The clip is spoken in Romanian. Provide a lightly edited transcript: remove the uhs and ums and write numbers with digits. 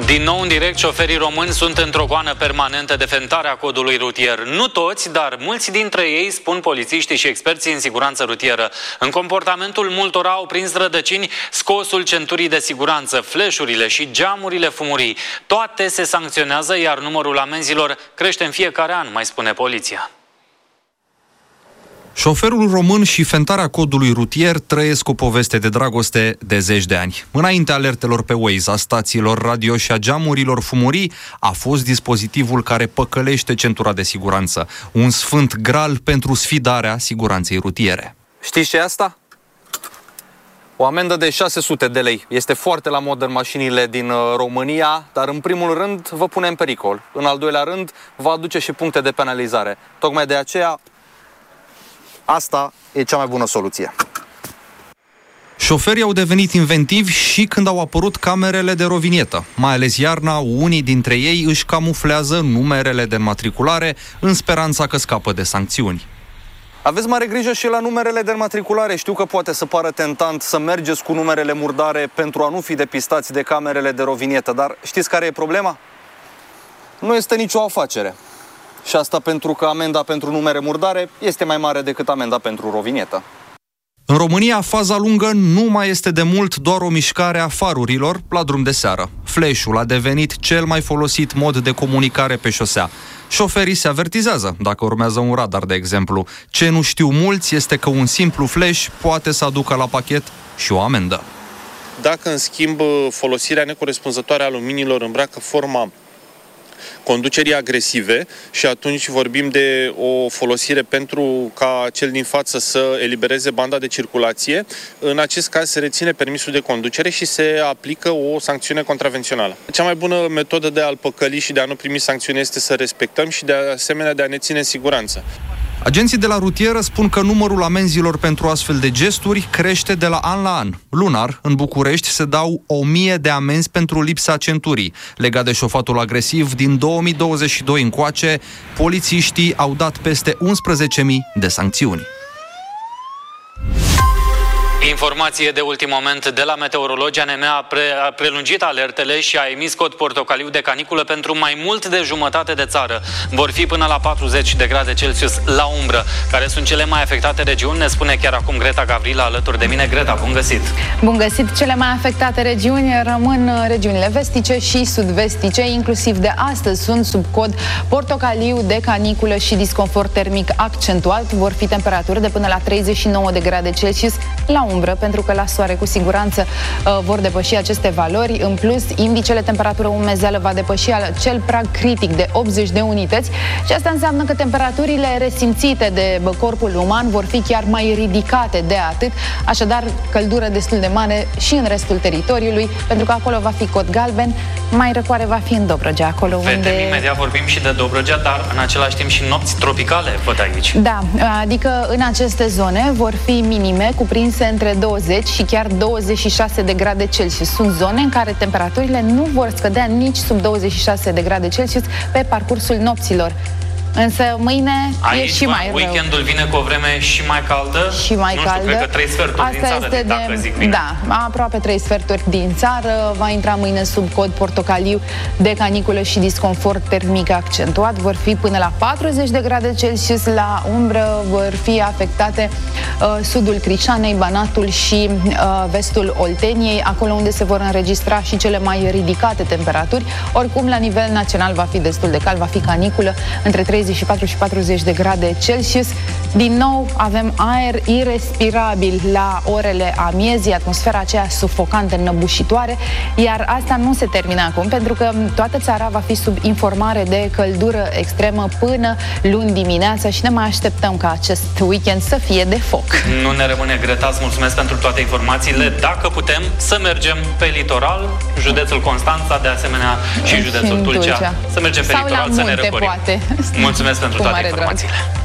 Din nou în direct, șoferii români sunt într-o goană permanentă de fentarea codului rutier. Nu toți, dar mulți dintre ei, spun polițiștii și experții în siguranță rutieră. În comportamentul multora au prins rădăcini scosul centurii de siguranță, flash-urile și geamurile fumurii. Toate se sancționează, iar numărul amenzilor crește în fiecare an, mai spune poliția. Șoferul român și fentarea codului rutier trăiesc o poveste de dragoste de zeci de ani. Înainte alertelor pe Waze, a stațiilor radio și a geamurilor fumurii, a fost dispozitivul care păcălește centura de siguranță. Un sfânt gral pentru sfidarea siguranței rutiere. Știți ce e asta? O amendă de 600 de lei. Este foarte la modă în mașinile din România, dar în primul rând vă pune în pericol. În al doilea rând, va aduce și puncte de penalizare. Tocmai de aceea, asta e cea mai bună soluție. Șoferii au devenit inventivi și când au apărut camerele de rovinietă. Mai ales iarna, unii dintre ei își camuflează numerele de înmatriculare în speranța că scapă de sancțiuni. Aveți mare grijă și la numerele de înmatriculare. Știu că poate să pară tentant să mergeți cu numerele murdare pentru a nu fi depistați de camerele de rovinietă, dar știți care e problema? Nu este nicio afacere. Și asta pentru că amenda pentru numere murdare este mai mare decât amenda pentru rovinietă. În România, faza lungă nu mai este de mult doar o mișcare a farurilor la drum de seară. Flash-ul a devenit cel mai folosit mod de comunicare pe șosea. Șoferii se avertizează dacă urmează un radar, de exemplu. Ce nu știu mulți este că un simplu flash poate să aducă la pachet și o amendă. Dacă, în schimb, folosirea necorespunzătoare a luminilor îmbracă forma conducerii agresive și atunci vorbim de o folosire pentru ca cel din față să elibereze banda de circulație, în acest caz se reține permisul de conducere și se aplică o sancțiune contravențională. Cea mai bună metodă de a-l păcăli și de a nu primi sancțiune este să respectăm și de asemenea de a ne ține în siguranță. Agenții de la rutieră spun că numărul amenzilor pentru astfel de gesturi crește de la an la an. Lunar, în București, se dau 1000 de amenzi pentru lipsa centurii. Legat de șofatul agresiv, din 2022 încoace, polițiștii au dat peste 11.000 de sancțiuni. Informație de ultim moment de la meteorologi. ANM a prelungit alertele și a emis cod portocaliu de caniculă pentru mai mult de jumătate de țară. Vor fi până la 40 de grade Celsius la umbră. Care sunt cele mai afectate regiuni? Ne spune chiar acum Greta Gavrila alături de mine. Greta, bun găsit! Bun găsit! Cele mai afectate regiuni rămân regiunile vestice și sud-vestice, inclusiv de astăzi sunt sub cod portocaliu de caniculă și disconfort termic accentuat. Vor fi temperaturi de până la 39 de grade Celsius la umbră, pentru că la soare cu siguranță vor depăși aceste valori. În plus, indicele temperatură umezeală va depăși cel prag critic de 80 de unități și asta înseamnă că temperaturile resimțite de corpul uman vor fi chiar mai ridicate de atât, așadar căldură destul de mare și în restul teritoriului, pentru că acolo va fi cod galben, mai răcoare va fi în Dobrogea, acolo unde... Imediat vorbim și de Dobrogea, dar în același timp și nopți tropicale, văd aici. Da, adică în aceste zone vor fi minime cuprinse între 20 și chiar 26 de grade Celsius. Sunt zone în care temperaturile nu vor scădea nici sub 26 de grade Celsius pe parcursul nopților. Însă mâine aici, e și mai rău. Weekendul vine cu o vreme și mai caldă. Și mai caldă. Cred că 3 sferturi din țară, dacă zic bine. Da, aproape 3 sferturi din țară. Va intra mâine sub cod portocaliu de caniculă și disconfort termic accentuat. Vor fi până la 40 de grade Celsius la umbră. Vor fi afectate sudul Crișanei, Banatul și vestul Olteniei, acolo unde se vor înregistra și cele mai ridicate temperaturi. Oricum, la nivel național va fi destul de cald, va fi caniculă între 34 și 40 de grade Celsius. Din nou avem aer irespirabil la orele amiezii, atmosfera aceea sufocantă, înăbușitoare, iar asta nu se termină acum, pentru că toată țara va fi sub informare de căldură extremă până luni dimineața și ne mai așteptăm ca acest weekend să fie de foc. Nu ne rămâne, Greta, îți mulțumesc pentru toate informațiile. Dacă putem să mergem pe litoral, județul Constanța, de asemenea și județul Tulcea, să mergem pe litoral, să ne răcorim. Poate. Mulțumesc pentru toate informațiile.